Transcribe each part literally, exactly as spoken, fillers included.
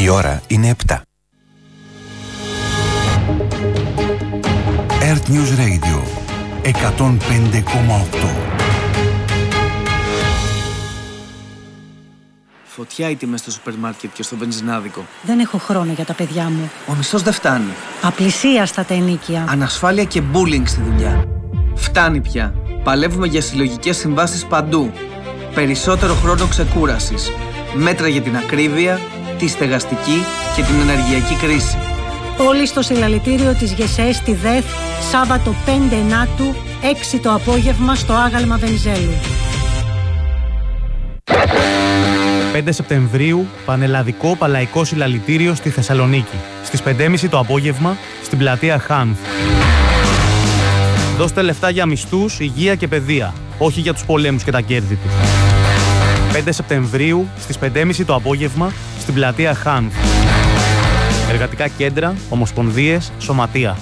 Η ώρα είναι επτά. Earth News Radio εκατόν πέντε κόμμα οκτώ. Φωτιά οι τιμές στο σούπερ μάρκετ και στο βενζινάδικο. Δεν έχω χρόνο για τα παιδιά μου. Ο μισθός δεν φτάνει. Απλησίαστα τα ενοίκια. Ανασφάλεια και bullying στη δουλειά. Φτάνει πια. Παλεύουμε για συλλογικές συμβάσεις παντού. Περισσότερο χρόνο ξεκούρασης. Μέτρα για την ακρίβεια, τη στεγαστική και την ενεργειακή κρίση. Όλοι στο συλλαλητήριο της ΓΕΣΕ στη ΔΕΘ, Σάββατο πέντε Ενάτου, έξι το απόγευμα στο άγαλμα Βενιζέλου. πέντε Σεπτεμβρίου, πανελλαδικό παλαϊκό συλλαλητήριο στη Θεσσαλονίκη. Στις πέντε και μισή το απόγευμα, στην πλατεία Χάνθ. Δώστε λεφτά για μισθούς, υγεία και παιδεία, όχι για τους πολέμους και τα κέρδη τους. πέντε Σεπτεμβρίου, στις πέντε και μισή το απόγευμα, στην πλατεία Χάνθ. Εργατικά κέντρα, ομοσπονδίες, σωματεία.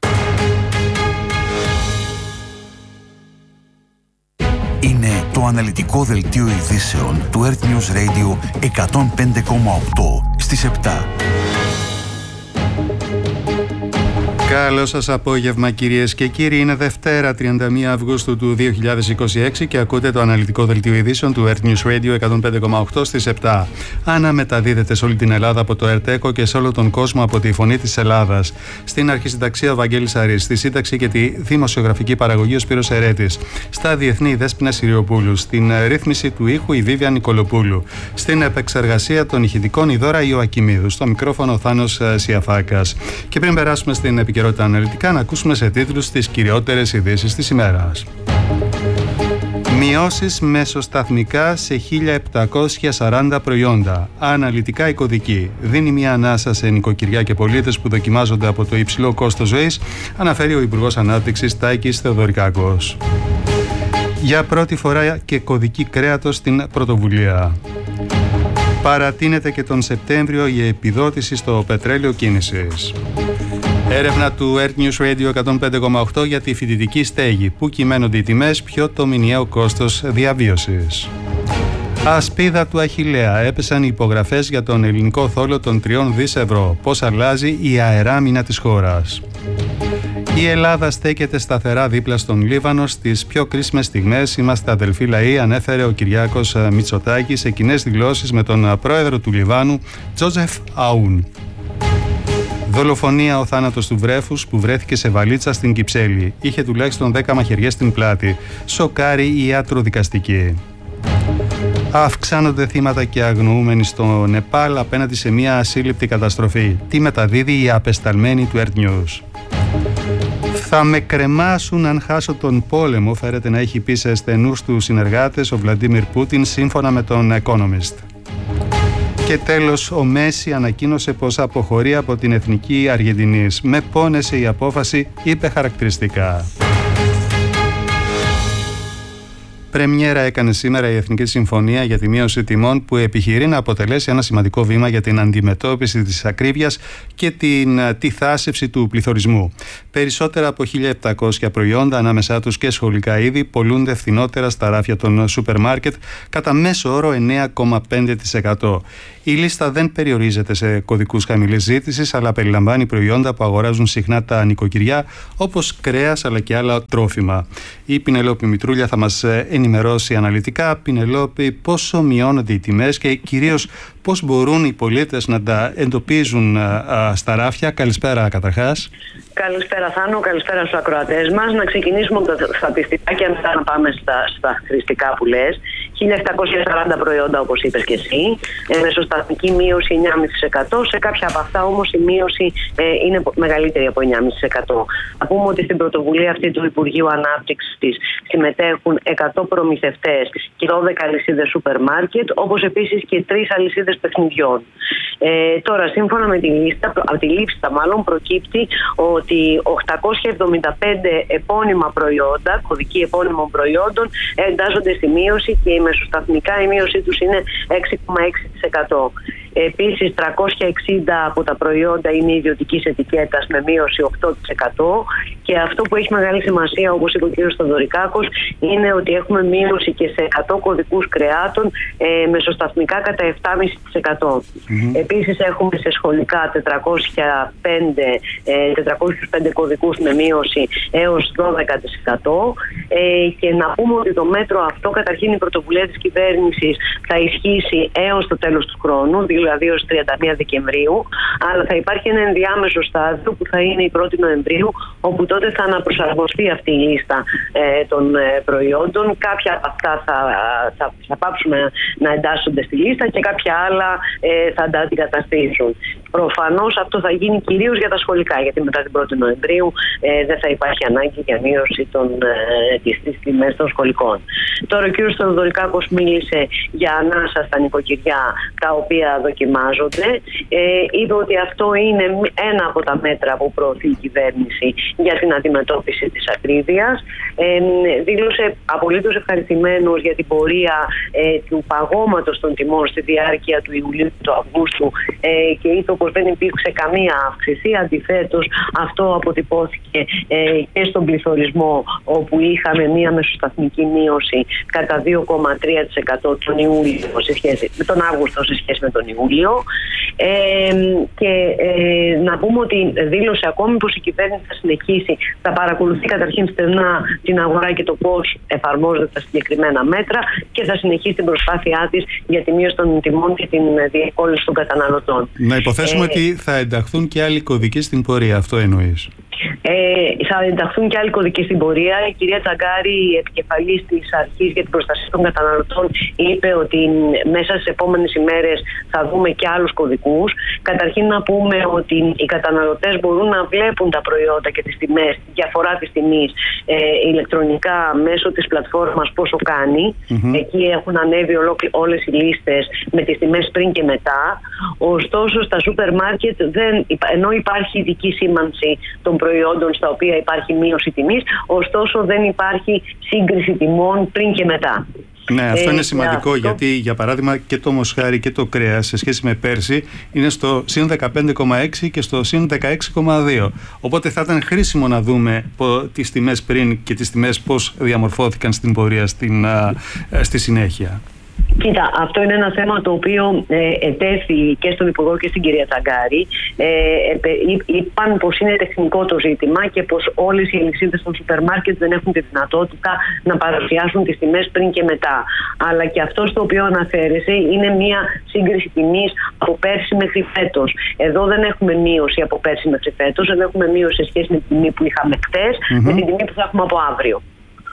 Είναι το αναλυτικό δελτίο ειδήσεων του Earth News Radio εκατόν πέντε κόμμα οκτώ στις επτά. Καλό σας απόγευμα κυρίες και κύριοι. Είναι Δευτέρα τριάντα μία Αυγούστου του δύο χιλιάδες είκοσι έξι και ακούτε το αναλυτικό δελτίο ειδήσεων του Earth News Radio εκατόν πέντε κόμμα οκτώ στις επτά. Αναμεταδίδεται σε όλη την Ελλάδα από το ΕΡΤΕΚΟ και σε όλο τον κόσμο από τη Φωνή της Ελλάδας. Στην αρχισυνταξία ο Βαγγέλης Αρής, στη σύνταξη και τη δημοσιογραφική παραγωγή ο Σπύρος Ερέτης. Στα διεθνή η Δέσποινα Συριοπούλου. Στην ρύθμιση του ήχου η Βίβια Νικολοπούλου. Στην επεξεργασία των ηχητικών η Δώρα Ιωακιμίδου. Στο μικρόφωνο ο Θάνος Σιαφάκας. Και πριν περάσουμε στην επικαιρότητα αναλυτικά, να ακούσουμε σε τίτλους τις κυριότερες ειδήσεις της ημέρας. Μειώσεις μεσοσταθμικά σε χίλια επτακόσια σαράντα προϊόντα. Αναλυτικά η κωδική δίνει μια ανάσα σε νοικοκυριά και πολίτες που δοκιμάζονται από το υψηλό κόστος ζωής, αναφέρει ο Υπουργός Ανάπτυξης Τάκης Θεοδωρικάκος. Για πρώτη φορά και κωδική κρέατος στην πρωτοβουλία. Παρατείνεται και τον Σεπτέμβριο η επιδότηση στο πετρέλαιο κίνησης. Έρευνα του Earth News Radio εκατόν πέντε κόμμα οκτώ για τη φοιτητική στέγη. Πού κυμαίνονται οι τιμές, ποιο το μηνιαίο κόστος διαβίωσης. Ασπίδα του Αχιλλέα. Έπεσαν οι υπογραφές για τον ελληνικό θόλο των τριών δισεκατομμυρίων ευρώ. Πώς αλλάζει η αεράμινα της χώρας. Η Ελλάδα στέκεται σταθερά δίπλα στον Λίβανο στις πιο κρίσιμες στιγμές. Είμαστε αδελφοί λαοί, ανέφερε ο Κυριάκος Μητσοτάκης σε κοινές δηλώσεις με τον πρόεδρο του Λιβάνου, Τζόζεφ Αούν. Δολοφονία ο θάνατος του βρέφους που βρέθηκε σε βαλίτσα στην Κυψέλη. Είχε τουλάχιστον δέκα μαχαιριές στην πλάτη. Σοκάρει η ιατροδικαστική. Αυξάνονται θύματα και αγνοούμενοι στο Νεπάλ απέναντι σε μια ασύλληπτη καταστροφή. Τι μεταδίδει η απεσταλμένη του Earth News. Θα με κρεμάσουν αν χάσω τον πόλεμο, φέρεται να έχει πει σε στενούς του συνεργάτες ο Βλαντίμιρ Πούτιν, σύμφωνα με τον Economist. Και τέλος, ο Μέση ανακοίνωσε πως αποχωρεί από την Εθνική Αργεντινής. Με πόνεσε η απόφαση, είπε χαρακτηριστικά. Πρεμιέρα έκανε σήμερα η Εθνική Συμφωνία για τη Μείωση Τιμών, που επιχειρεί να αποτελέσει ένα σημαντικό βήμα για την αντιμετώπιση της ακρίβειας και την τιθάσευση του πληθωρισμού. Περισσότερα από χίλια επτακόσια προϊόντα, ανάμεσά τους και σχολικά είδη, πολλούνται φθηνότερα στα ράφια των σούπερ μάρκετ κατά μέσο όρο εννέα κόμμα πέντε τοις εκατό. Η λίστα δεν περιορίζεται σε κωδικούς χαμηλής ζήτησης, αλλά περιλαμβάνει προϊόντα που αγοράζουν συχνά τα νοικοκυριά, όπως κρέας αλλά και άλλα τρόφιμα. Η Πινελόπη Μητρούλια θα μας ενημερώσει αναλυτικά. Πινελόπη, πόσο μειώνονται οι τιμές και κυρίως πώς μπορούν οι πολίτες να τα εντοπίζουν α, α, στα ράφια. Καλησπέρα καταρχάς. Καλησπέρα Θάνο, καλησπέρα στους ακροατές μας. Να ξεκινήσουμε από τα στατιστικά και μετά να πάμε στα, στα χρηστικά που λες. χίλια επτακόσια σαράντα προϊόντα, όπως είπες και εσύ. Ε, μεσοσταθμική μείωση εννέα κόμμα πέντε τοις εκατό. Σε κάποια από αυτά όμως η μείωση ε, είναι μεγαλύτερη από εννέα κόμμα πέντε τοις εκατό. Να πούμε ότι στην πρωτοβουλία αυτή του Υπουργείου Ανάπτυξης συμμετέχουν εκατό προμηθευτές και δώδεκα αλυσίδες σούπερ μάρκετ, όπως επίσης και τρεις αλυσίδες παιχνιδιών. Ε, τώρα, σύμφωνα με τη λίστα, από τη λίστα μάλλον προκύπτει ότι οκτακόσια εβδομήντα πέντε επώνυμα προϊόντα, κωδικοί επώνυμων προϊόντων, εντάσσονται στη μείωση και η μεσοσταθμικά η μείωσή τους είναι έξι κόμμα έξι τοις εκατό. Επίσης, τριακόσια εξήντα από τα προϊόντα είναι ιδιωτικής ετικέτας με μείωση οκτώ τοις εκατό. Και αυτό που έχει μεγάλη σημασία, όπως είπε ο κ. Στοδωρικάκος, είναι ότι έχουμε μείωση και σε εκατό κωδικούς κρεάτων, ε, μεσοσταθμικά κατά επτά κόμμα πέντε τοις εκατό. Mm-hmm. Επίσης, έχουμε σε σχολικά τετρακόσια πέντε, ε, τετρακόσιους πέντε κωδικούς με μείωση έως δώδεκα τοις εκατό. Ε, και να πούμε ότι το μέτρο αυτό, καταρχήν η πρωτοβουλία της κυβέρνησης θα ισχύσει έως το τέλος του χρόνου, δηλαδή έως τριάντα μία Δεκεμβρίου, αλλά θα υπάρχει ένα ενδιάμεσο στάδιο που θα είναι η πρώτη Νοεμβρίου, όπου τότε θα αναπροσαρμοστεί αυτή η λίστα ε, των ε, προϊόντων. Κάποια από αυτά θα, θα, θα πάψουμε να εντάσσονται στη λίστα και κάποια άλλα ε, θα τα αντικαταστήσουν. Προφανώς αυτό θα γίνει κυρίως για τα σχολικά, γιατί μετά την πρώτη Νοεμβρίου ε, δεν θα υπάρχει ανάγκη για μείωση των, ε, της τιμές των σχολικών. Τώρα ο κ. Στοδωρικάκος μίλησε για ανάσα στα νοικοκυριά τα οποία δοκιμάζονται. Ε, είπε ότι αυτό είναι ένα από τα μέτρα που προωθεί η κυβέρνηση για την αντιμετώπιση της ακρίβειας. Ε, δήλωσε απολύτως ευχαριστημένος για την πορεία ε, του παγώματος των τιμών στη διάρκεια του Ιουλίου και του Αυγούστου ε, και είπε πως δεν υπήρξε καμία αύξηση. Αντιθέτως, αυτό αποτυπώθηκε ε, και στον πληθωρισμό, όπου είχαμε μία μεσοσταθμική μείωση κατά δύο κόμμα τρία τοις εκατό τον, Ιούλιο, σε σχέση, τον Αύγουστο σε σχέση με τον Ιούλιο. Ε, και ε, να πούμε ότι δήλωσε ακόμη πως η κυβέρνηση θα συνεχίσει, θα παρακολουθεί καταρχήν στενά την αγορά και το πώς εφαρμόζονται τα συγκεκριμένα μέτρα και θα συνεχίσει την προσπάθειά της για τη μείωση των τιμών και την διευκόλυνση των καταναλωτών. Να υποθέσουμε ε, ότι θα ενταχθούν και άλλοι κωδικοί στην πορεία, αυτό εννοείς? Ε, θα ενταχθούν και άλλοι κωδικοί στην πορεία. Η κυρία Τσαγκάρη, η επικεφαλής της Αρχής για την Προστασία των Καταναλωτών, είπε ότι μέσα στις επόμενες ημέρες θα δούμε και άλλους κωδικούς. Καταρχήν να πούμε ότι οι καταναλωτές μπορούν να βλέπουν τα προϊόντα και τις τιμές, τη διαφορά της τιμής ε, ηλεκτρονικά μέσω της πλατφόρμας πόσο κάνει. Mm-hmm. Εκεί έχουν ανέβει όλες οι λίστες με τις τιμές πριν και μετά. Ωστόσο, στα σούπερ μάρκετ, δεν, ενώ υπάρχει ειδική σήμανση των προϊόντων στα οποία υπάρχει μείωση τιμής, ωστόσο δεν υπάρχει σύγκριση τιμών πριν και μετά. Ναι, αυτό ε, είναι σημαντικό αυτό... γιατί για παράδειγμα και το μοσχάρι και το κρέας σε σχέση με πέρσι είναι στο συν δεκαπέντε κόμμα έξι και στο συν δεκαέξι κόμμα δύο. Οπότε θα ήταν χρήσιμο να δούμε τις τιμές πριν και τις τιμές πώς διαμορφώθηκαν στην πορεία στην, α, στη συνέχεια. Κοίτα, αυτό είναι ένα θέμα το οποίο ε, ετέθη και στον Υπουργό και στην κυρία Τσαγκάρη. Ε, ε, είπαν πως είναι τεχνικό το ζήτημα και πως όλες οι αλυσίδες των σούπερ μάρκετ δεν έχουν τη δυνατότητα να παρουσιάσουν τις τιμές πριν και μετά. Αλλά και αυτό στο οποίο αναφέρεσαι είναι μια σύγκριση τιμής από πέρσι μέχρι φέτος. Εδώ δεν έχουμε μείωση από πέρσι μέχρι φέτος, δεν έχουμε μείωση σε σχέση με την τιμή που είχαμε χτες, mm-hmm. με την τιμή που θα έχουμε από αύριο.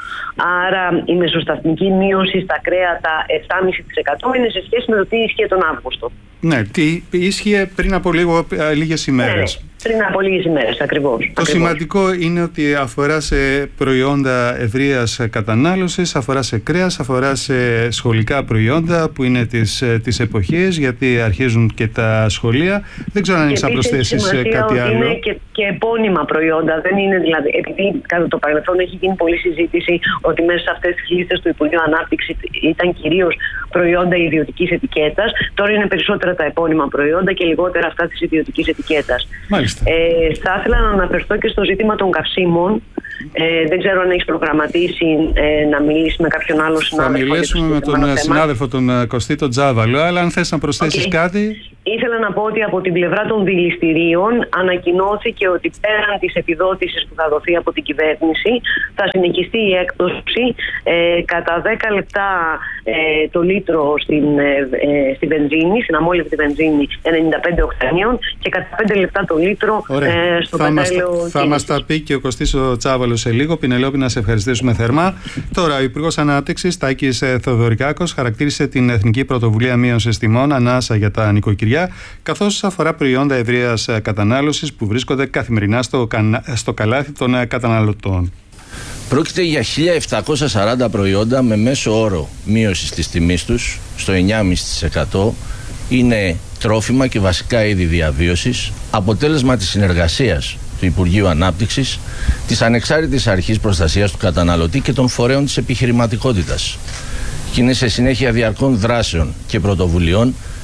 Άρα η μεσοσταθμική μείωση στα κρέατα επτά κόμμα πέντε τοις εκατό είναι σε σχέση με το τι ίσχυε τον Αύγουστο. Ναι, τι ίσχυε πριν από λίγο, λίγες ημέρες. Ναι. Πριν από λίγες ημέρες, ακριβώς. Το ακριβώς. σημαντικό είναι ότι αφορά σε προϊόντα ευρείας κατανάλωσης, αφορά σε κρέας, αφορά σε σχολικά προϊόντα που είναι της, της εποχής, γιατί αρχίζουν και τα σχολεία. Δεν ξέρω αν έχεις να προσθέσεις κάτι άλλο. Είναι και, και επώνυμα προϊόντα. Δεν είναι δηλαδή, επειδή κατά το παρελθόν έχει γίνει πολλή συζήτηση ότι μέσα σε αυτές τις λίστες του Υπουργείου Ανάπτυξης ήταν κυρίως προϊόντα ιδιωτικής ετικέτας. Τώρα είναι περισσότερα τα επώνυμα προϊόντα και λιγότερα αυτά της ιδιωτικής ετικέτας. Ε, θα ήθελα να αναφερθώ και στο ζήτημα των καυσίμων. Ε, δεν ξέρω αν έχεις προγραμματίσει ε, να μιλήσει με κάποιον άλλο συνάδελφο. Θα μιλήσουμε με τον θέμα. συνάδελφο τον Κωστή τον Τζάβαλο, αλλά αν θες να προσθέσεις okay. κάτι... Ήθελα να πω ότι από την πλευρά των δηληστηρίων ανακοινώθηκε ότι πέραν της επιδότησης που θα δοθεί από την κυβέρνηση θα συνεχιστεί η έκπτωση ε, κατά δέκα λεπτά ε, το λίτρο στην, ε, στη βενζίνη, στην αμόλυβτη βενζίνη ενενήντα πέντε οκτανίων και κατά πέντε λεπτά το λίτρο ε, στο πετρέλαιο. Θα μας τα πει και ο Κωστής ο Τσάβαλος σε λίγο. Πινελόπη, να σε ευχαριστήσουμε θερμά. Τώρα, ο Υπουργός Ανάπτυξης Τάκης Θεοδωρικάκος χαρακτήρισε την Εθνική Πρωτοβουλία Μείωσης Τιμών ανάσα για τα νοικοκυριά, καθώς αφορά προϊόντα ευρείας κατανάλωσης που βρίσκονται καθημερινά στο, στο καλάθι των καταναλωτών. Πρόκειται για χίλια επτακόσια σαράντα προϊόντα με μέσο όρο μείωση της τιμής τους στο εννιά κόμμα πέντε τοις εκατό. Είναι τρόφιμα και βασικά είδη διαβίωσης, αποτέλεσμα της συνεργασίας του Υπουργείου Ανάπτυξης, της Ανεξάρτητης Αρχής Προστασίας του Καταναλωτή και των φορέων της επιχειρηματικότητας. Και είναι σε συνέχεια διαρκών δράσεων και πρωτοβουλειών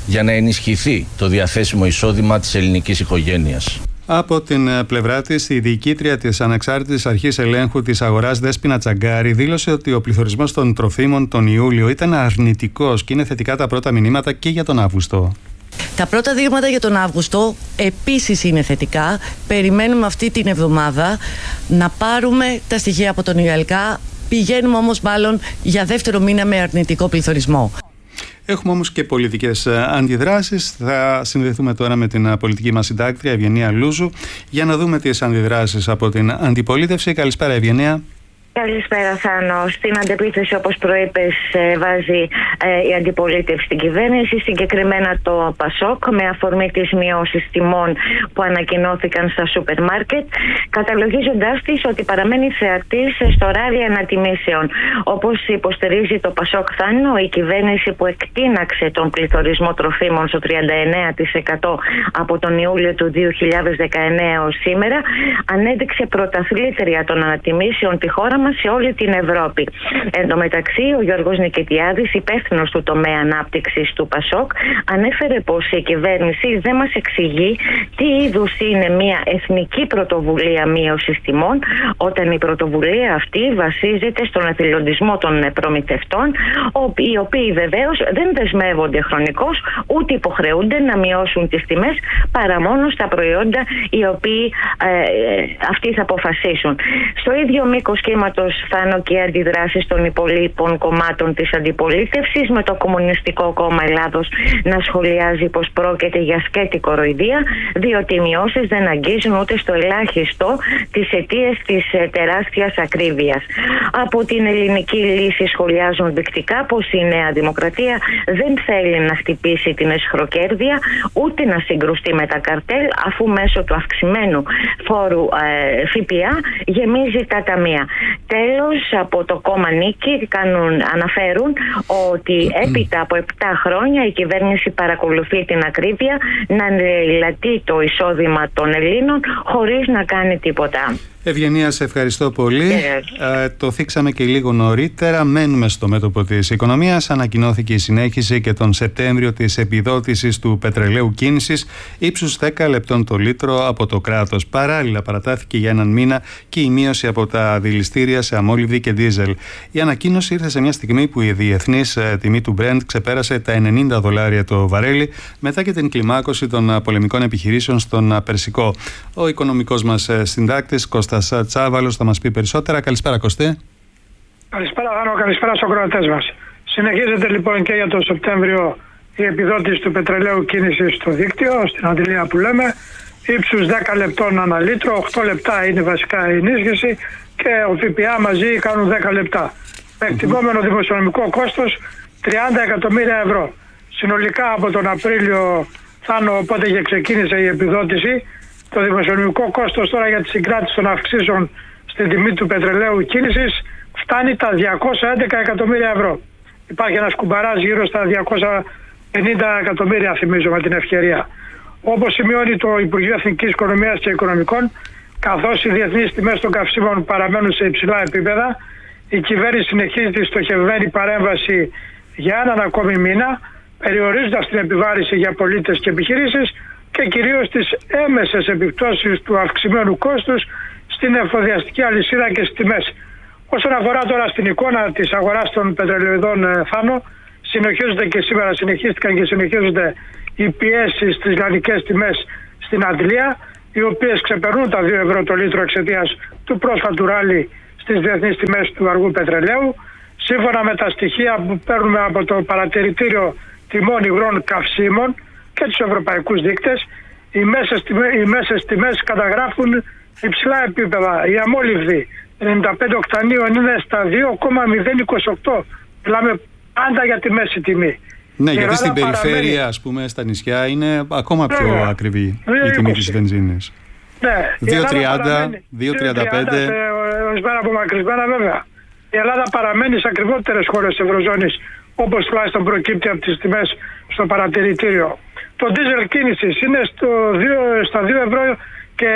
για να ενισχυθεί το διαθέσιμο εισόδημα της ελληνικής οικογένειας. Από την πλευρά της, η διοικήτρια της Ανεξάρτητης Αρχής Ελέγχου της Αγοράς, Δέσποινα Τσαγκάρη, δήλωσε ότι ο πληθωρισμός των τροφίμων τον Ιούλιο ήταν αρνητικός και είναι θετικά τα πρώτα μηνύματα και για τον Αύγουστο. Τα πρώτα δείγματα για τον Αύγουστο επίσης είναι θετικά. Περιμένουμε αυτή την εβδομάδα να πάρουμε τα στοιχεία από τον ΙΑΛΚΑ. Πηγαίνουμε όμως μάλλον για δεύτερο μήνα με αρνητικό πληθωρισμό. Έχουμε όμως και πολιτικές αντιδράσεις. Θα συνδεθούμε τώρα με την πολιτική μας συντάκτρια Ευγενία Λούζου για να δούμε τις αντιδράσεις από την αντιπολίτευση. Καλησπέρα, Ευγενία. Καλησπέρα, Θάνο. Στην αντεπίθεση, όπως προείπες, βάζει ε, η αντιπολίτευση στην κυβέρνηση, συγκεκριμένα το ΠΑΣΟΚ, με αφορμή τις μειώσεις τιμών που ανακοινώθηκαν στα σούπερ μάρκετ, καταλογίζοντάς της ότι παραμένει θεατής στο ράλι ανατιμήσεων. Όπως υποστηρίζει το ΠΑΣΟΚ, Θάνο, η κυβέρνηση που εκτείναξε τον πληθωρισμό τροφίμων στο τριάντα εννέα τοις εκατό από τον Ιούλιο του δύο χιλιάδες δεκαεννέα ως σήμερα, ανέδειξε πρωταθλήτρια των ανατιμήσεων τη χώρα σε όλη την Ευρώπη. Εν τω μεταξύ, ο Γιώργος Νικητιάδης, υπεύθυνος του τομέα ανάπτυξης του ΠΑΣΟΚ, ανέφερε πως η κυβέρνηση δεν μας εξηγεί τι είδους είναι μια εθνική πρωτοβουλία μείωσης τιμών, όταν η πρωτοβουλία αυτή βασίζεται στον εθελοντισμό των προμηθευτών, οι οποίοι βεβαίως δεν δεσμεύονται χρονικώς ούτε υποχρεούνται να μειώσουν τις τιμές παρά μόνο στα προϊόντα οι οποίοι ε, αυτοί θα αποφασίσουν. Στο ίδιο μήκος κύματος, Θάνο, και αντιδράσεις των υπολείπων κομμάτων της αντιπολίτευσης, με το Κομμουνιστικό Κόμμα Ελλάδος να σχολιάζει πως πρόκειται για σκέτη κοροϊδία, διότι οι μειώσεις δεν αγγίζουν ούτε στο ελάχιστο τις αιτίες της τεράστιας ακρίβειας. Από την Ελληνική Λύση σχολιάζουν δεικτικά πως η Νέα Δημοκρατία δεν θέλει να χτυπήσει την εσχροκέρδεια ούτε να συγκρουστεί με τα καρτέλ, αφού μέσω του αυξημένου φόρου ε, ΦΠΑ γεμίζει τα ταμεία. Τέλος, από το κόμμα Νίκη κάνουν, αναφέρουν ότι έπειτα από επτά χρόνια η κυβέρνηση παρακολουθεί την ακρίβεια να λατεί το εισόδημα των Ελλήνων χωρίς να κάνει τίποτα. Ευγενία, σε ευχαριστώ πολύ. Ε, το θίξαμε και λίγο νωρίτερα. Μένουμε στο μέτωπο της οικονομίας. Ανακοινώθηκε η συνέχιση και τον Σεπτέμβριο της επιδότησης του πετρελαίου κίνησης ύψους δέκα λεπτών το λίτρο από το κράτος. Παράλληλα, παρατάθηκε για έναν μήνα και η μείωση από τα δηληστήρια σε αμόλυβδη και δίζελ. Η ανακοίνωση ήρθε σε μια στιγμή που η διεθνής τιμή του Brent ξεπέρασε τα ενενήντα δολάρια το βαρέλι, μετά και την κλιμάκωση των πολεμικών επιχειρήσεων στον Περσικό. Ο οικονομικός μας συντάκτης Κώστας Τσάβαλος θα μας πει περισσότερα. Καλησπέρα, Κωστέ. Καλησπέρα, Θάνο. Καλησπέρα στους ακροατές μας. Συνεχίζεται λοιπόν και για το Σεπτέμβριο η επιδότηση του πετρελαίου κίνησης στο δίκτυο, στην αντιλία που λέμε, ύψους δέκα λεπτών ανά λίτρο, οκτώ λεπτά είναι βασικά η ενίσχυση και ο ΦΠΑ μαζί κάνουν δέκα λεπτά. Με εκτιμόμενο δημοσιονομικό κόστος τριάντα εκατομμύρια ευρώ. Συνολικά από τον Απρίλιο, Θάνο, οπότε και ξεκίνησε η επιδότηση, το δημοσιονομικό κόστος τώρα για τη συγκράτηση των αυξήσεων στην τιμή του πετρελαίου κίνησης φτάνει τα διακόσια έντεκα εκατομμύρια ευρώ. Υπάρχει ένας κουμπαράς γύρω στα διακόσια πενήντα εκατομμύρια, θυμίζω με την ευκαιρία. Όπως σημειώνει το Υπουργείο Εθνικής Οικονομίας και Οικονομικών, καθώς οι διεθνείς τιμές των καυσίμων παραμένουν σε υψηλά επίπεδα, η κυβέρνηση συνεχίζει τη στοχευμένη παρέμβαση για έναν ακόμη μήνα, περιορίζοντας την επιβάρηση για πολίτες και επιχειρήσεις και κυρίως τις έμεσες επιπτώσεις του αυξημένου κόστους στην εφοδιαστική αλυσίδα και στις τιμές. Όσον αφορά τώρα στην εικόνα της αγοράς των πετρελαιοειδών, Θάνο, συνεχίζονται και σήμερα συνεχίστηκαν και συνεχίζονται οι πιέσεις στις γαλλικές τιμές στην Αντλία, οι οποίες ξεπερνούν τα δύο ευρώ το λίτρο εξαιτίας του πρόσφατου ράλι στις διεθνείς τιμές του αργού πετρελαίου. Σύμφωνα με τα στοιχεία που παίρνουμε από το παρατηρητήριο τιμών υγρών καυσίμων και τους ευρωπαϊκούς δείκτες, οι μέσες, οι μέσες τιμές καταγράφουν υψηλά επίπεδα. Η αμόλυβδη ενενήντα πέντε οκτανίων είναι στα δύο κόμμα μηδέν είκοσι οκτώ. Μιλάμε πάντα για τη μέση τιμή. Ναι, η γιατί στην περιφέρεια, παραμένει, ας πούμε, στα νησιά είναι ακόμα πιο ναι, ακριβή η τιμή της βενζίνης. Ναι, δύο τριάντα, δύο τριάντα πέντε. Ορισμένα απομακρυσμένα βέβαια. Η Ελλάδα παραμένει σε ακριβότερες χώρες της Ευρωζώνης, όπως τουλάχιστον προκύπτει από τις τιμές στο παρατηρητήριο. Το ντίζελ κίνησης είναι στο δύο, στα δύο ευρώ και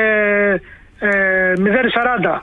ε, μηδέν σαράντα.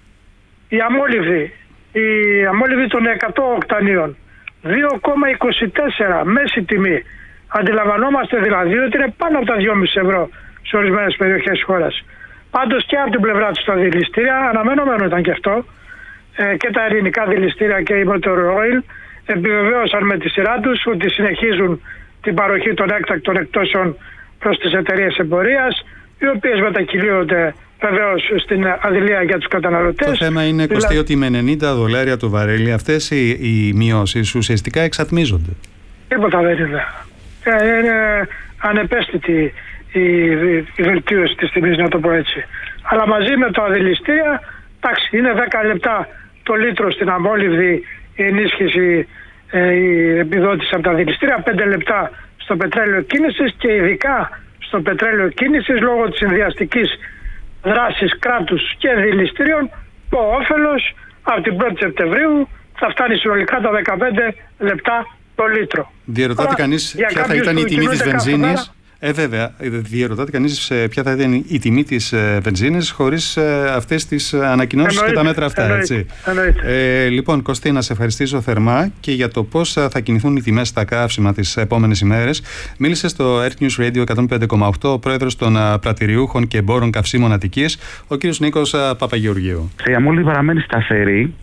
Η αμόλυβδη, η αμόλυβδη των εκατό οκτανίων, δύο κόμμα είκοσι τέσσερα μέση τιμή. Αντιλαμβανόμαστε δηλαδή ότι είναι πάνω από τα δυόμισι ευρώ σε ορισμένες περιοχές της χώρας. Πάντως και από την πλευρά του τα δηληστήρια, αναμενόμενο ήταν και αυτό, ε, και τα ελληνικά δηληστήρια και η Motor Oil επιβεβαίωσαν με τη σειρά τους ότι συνεχίζουν την παροχή των έκτακτων εκτόσεων προς τις εταιρείες εμπορίας, οι οποίες μετακυλίονται βεβαίως στην αδειλία για τους καταναλωτές. Το θέμα είναι, Κωστή, δηλαδή, ότι με ενενήντα δολάρια το βαρέλι αυτές οι, οι μειώσεις ουσιαστικά εξατμίζονται. Τίποτα δεν είναι. Ε, είναι ανεπαίσθητη η, η βελτίωση της τιμής, να το πω έτσι. Αλλά μαζί με τα δηληστήρια, εντάξει, είναι δέκα λεπτά το λίτρο στην αμόλυβδη η ενίσχυση, ε, η επιδότηση από τα δηληστήρια, πέντε λεπτά στο πετρέλαιο κίνησης και ειδικά στο πετρέλαιο κίνησης λόγω της συνδυαστικής δράσης κράτους και δηληστήριων, το όφελος από την πρώτη Σεπτεμβρίου θα φτάνει συνολικά τα δεκαπέντε λεπτά το λίτρο. Διερωτάται κανείς ποια θα ήταν η τιμή της βενζίνης. Ε, βέβαια, διερωτάται κανείς ποια θα ήταν η τιμή της βενζίνης χωρίς ε, αυτές τις ανακοινώσεις και τα μέτρα αυτά. Εννοείται, έτσι. Εννοείται. Ε, λοιπόν, Κωστή, να σε ευχαριστήσω θερμά και για το πώς θα κινηθούν οι τιμές στα καύσιμα τις επόμενες ημέρες. Μίλησε στο Earth News Radio εκατόν πέντε κόμμα οκτώ ο πρόεδρος των πρατηριούχων και εμπόρων καυσίμων Αττικής, ο κ. Νίκος Παπαγεωργίου. Η αμόλυβδη παραμένει σταθερή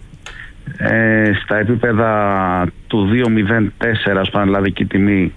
ε, στα επίπεδα του δύο μηδέν τέσσερα ως πανελλαδική τιμή.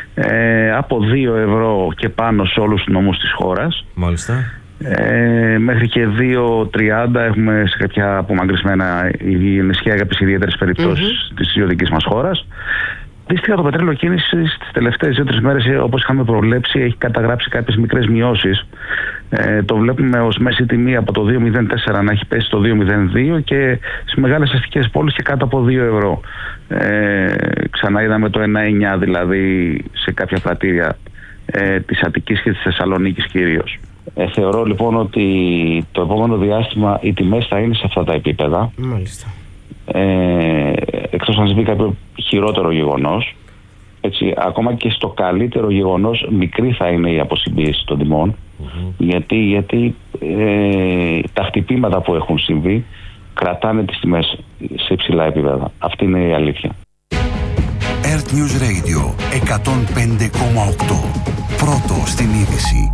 Ε, από δύο ευρώ και πάνω σε όλους τους νομούς της χώρας. Μάλιστα. Ε, μέχρι και δύο τριάντα έχουμε σε κάποια απομακρυσμένα νησιά για τις ιδιαίτερες περιπτώσεις mm-hmm. της ιδιωτικής μας χώρας. Δυστυχώς το πετρέλαιο κίνησης τις τελευταίες δύο τρεις μέρες, όπως είχαμε προβλέψει, έχει καταγράψει κάποιες μικρές μειώσεις. Ε, το βλέπουμε ως μέση τιμή από το δύο μηδέν τέσσερα να έχει πέσει στο δύο μηδέν δύο και στις μεγάλες αστικές πόλεις και κάτω από δύο ευρώ. Ε, ξανά είδαμε το ένα εννιά δηλαδή σε κάποια πρατήρια ε, της Αττικής και της Θεσσαλονίκης κυρίως. Ε, θεωρώ λοιπόν ότι το επόμενο διάστημα οι τιμές θα είναι σε αυτά τα επίπεδα. Μάλιστα. Ε, εκτός αν συμβεί κάποιο χειρότερο γεγονός, έτσι, ακόμα και στο καλύτερο γεγονός μικρή θα είναι η αποσυμπίεση των τιμών. Mm-hmm. γιατί, γιατί ε, τα χτυπήματα που έχουν συμβεί κρατάνε τις τιμές σε υψηλά επίπεδα. Αυτή είναι η αλήθεια. Earth News Radio εκατόν πέντε κόμμα οκτώ. Πρώτο στην είδηση.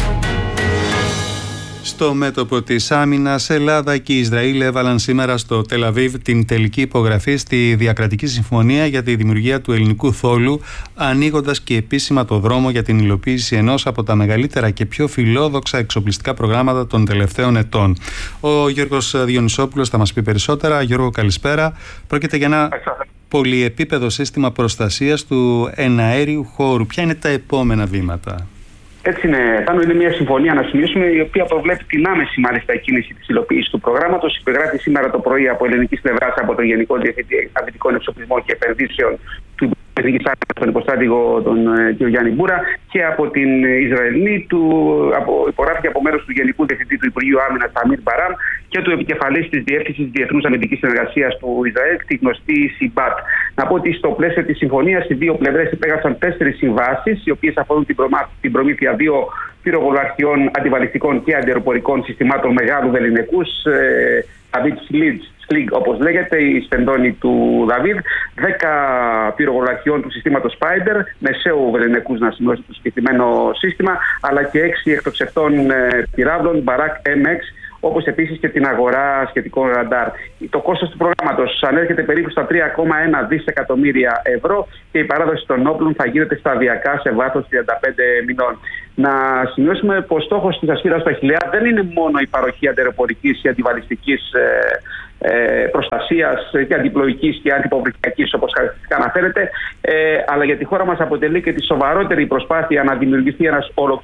Στο μέτωπο της άμυνας, Ελλάδα και Ισραήλ έβαλαν σήμερα στο Τελ Αβίβ την τελική υπογραφή στη διακρατική συμφωνία για τη δημιουργία του ελληνικού θόλου, ανοίγοντας και επίσημα το δρόμο για την υλοποίηση ενός από τα μεγαλύτερα και πιο φιλόδοξα εξοπλιστικά προγράμματα των τελευταίων ετών. Ο Γιώργος Διονυσόπουλος θα μας πει περισσότερα. Γιώργο, καλησπέρα. Πρόκειται για ένα πολυεπίπεδο σύστημα προστασίας του εναέριου χώρου. Ποια είναι τα επόμενα βήματα? Έτσι είναι, Θάνο, είναι μια συμφωνία να σημειώσουμε η οποία προβλέπει την άμεση μάλιστα κίνηση της υλοποίησης του προγράμματος. Υπεγράφει σήμερα το πρωί από ελληνικής πλευράς από τον Γενικό Διευθυντή Αμυντικών Εξοπλισμών και Επενδύσεων του Εθνικής Άμυνας, τον υποστράτηγο τον κ. Γιάννη Μπούρα, και από την Ισραηλινή του, από, υπογράφηκε από μέρος του Γενικού Διευθυντή του Υπουργείου Άμυνας Αμίρ Μπαράμ και του επικεφαλής της Διεύθυνσης Διεθνούς Αμυντικής Συνεργασίας του Ισραήλ, τη γνωστή ΣΥΜΠΑΤ. Να πω ότι στο πλαίσιο της συμφωνίας οι δύο πλευρές υπέγραψαν τέσσερις συμβάσεις, οι οποίες αφορούν την, προμα... την προμήθεια δύο πυροβολαρχιών αντιβαλιστικών και αντιεροπορικών συστημάτων μεγάλου βεληνικούς, ε, Σκλίγ, όπως λέγεται, η σπεντόνη του Δαβίδ, δέκα πυροβολαρχιών του συστήματος Spider, μεσαίου βεληνικούς να σημειώσει το συγκεκριμένο σύστημα, αλλά και έξι εκτοξευτών ε, πυράβλων Barak εμ εξ, όπως επίσης και την αγορά σχετικών ραντάρ. Το κόστος του προγράμματος ανέρχεται περίπου στα τρία κόμμα ένα δισεκατομμύρια ευρώ και η παράδοση των όπλων θα γίνεται σταδιακά σε βάθος τριάντα πέντε μηνών. Να σημειώσουμε πως στόχος της ασφύρας του Αχιλλέα δεν είναι μόνο η παροχή αντιεροπορικής ή αντιβαλιστικής ε, ε, προστασίας και αντιπλοϊκής και αντιποπληκιακής, όπως χαρακτηριστικά αναφέρεται, ε, αλλά για τη χώρα μας αποτελεί και τη σοβαρότερη προσπάθεια να δημιουργηθεί ένας ολοκληρωμένος